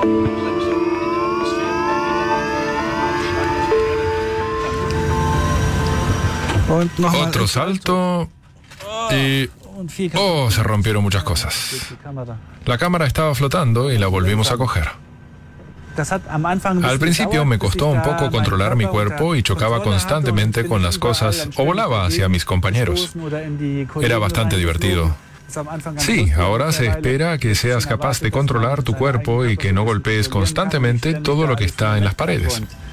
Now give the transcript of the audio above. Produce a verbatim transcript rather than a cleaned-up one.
Otro salto y... Oh, se rompieron muchas cosas. La cámara estaba flotando y la volvimos a coger. Al principio me costó un poco controlar mi cuerpo y chocaba constantemente con las cosas o volaba hacia mis compañeros. Era bastante divertido. Sí, ahora se espera que seas capaz de controlar tu cuerpo y que no golpees constantemente todo lo que está en las paredes.